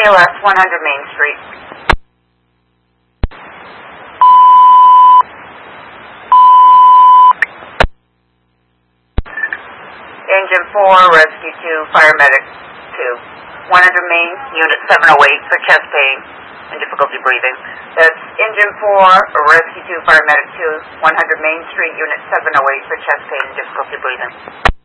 ALS 100 Main Street. Engine 4, Rescue 2, Paramedic 2. 100 Main, Unit 708 for chest pain and difficulty breathing. That's Engine 4, Rescue 2, Paramedic 2, 100 Main Street, Unit 708 for chest pain and difficulty breathing.